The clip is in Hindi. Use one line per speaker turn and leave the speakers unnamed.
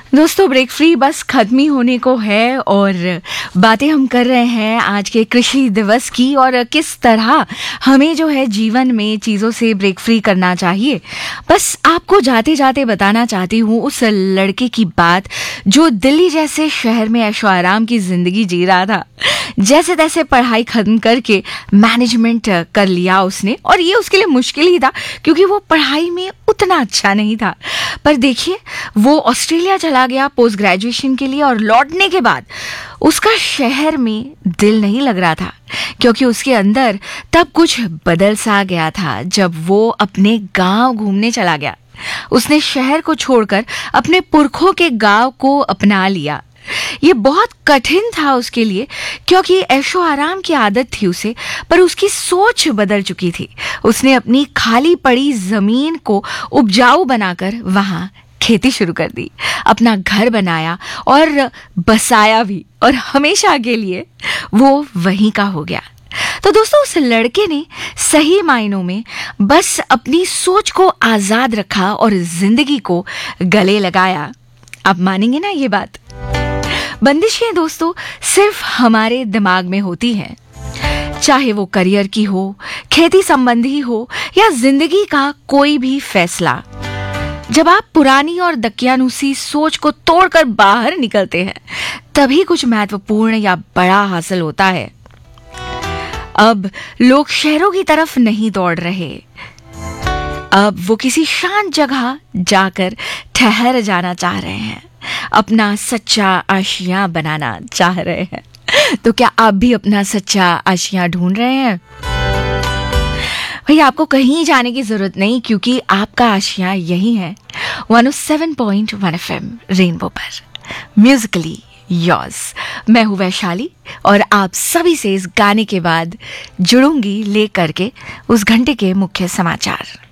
दोस्तों, ब्रेक फ्री बस खत्म ही होने को है और बातें हम कर रहे हैं आज के कृषि दिवस की और किस तरह हमें जो है जीवन में चीज़ों से ब्रेक फ्री करना चाहिए। बस आपको जाते जाते बताना चाहती हूँ उस लड़के की बात जो दिल्ली जैसे शहर में ऐशो आराम की जिंदगी जी रहा था। जैसे तैसे पढ़ाई खत्म करके मैनेजमेंट कर लिया उसने, और ये उसके लिए मुश्किल ही था क्योंकि वो पढ़ाई में उतना अच्छा नहीं था। पर देखिए, वो ऑस्ट्रेलिया चला गया पोस्ट ग्रेजुएशन के लिए और लौटने के बाद उसका शहर में दिल नहीं लग रहा था क्योंकि उसके अंदर तब कुछ बदल सा गया था जब वो अपने गांव घूमने चला गया। उसने शहर को छोड़कर अपने पुरखों के गांव को अपना लिया। ये बहुत कठिन था उसके लिए क्योंकि ऐशो आराम की आदत थी उसे, पर उसकी सोच बदल चुकी थी। उसने अपनी खाली पड़ी जमीन को उपजाऊ बनाकर वहां खेती शुरू कर दी, अपना घर बनाया और बसाया भी, और हमेशा के लिए वो वहीं का हो गया। तो दोस्तों, उस लड़के ने सही मायनों में बस अपनी सोच को आजाद रखा और जिंदगी को गले लगाया। आप मानेंगे ना ये बात? बंदिशें दोस्तों सिर्फ हमारे दिमाग में होती हैं, चाहे वो करियर की हो, खेती संबंधी हो या जिंदगी का कोई भी फैसला। जब आप पुरानी और दकियानुसी सोच को तोड़कर बाहर निकलते हैं तभी कुछ महत्वपूर्ण या बड़ा हासिल होता है। अब लोग शहरों की तरफ नहीं दौड़ रहे, अब वो किसी शांत जगह जाकर ठहर जाना चाह रहे हैं, अपना सच्चा आशिया बनाना चाह रहे हैं। तो क्या आप भी अपना सच्चा आशिया ढूंढ रहे हैं? भैया, आपको कहीं जाने की जरूरत नहीं क्योंकि आपका आशिया यही है 107.1 FM रेनबो पर, म्यूजिकली योर्स। मैं हूँ वैशाली और आप सभी से इस गाने के बाद जुड़ूंगी लेकर के उस घंटे के मुख्य समाचार।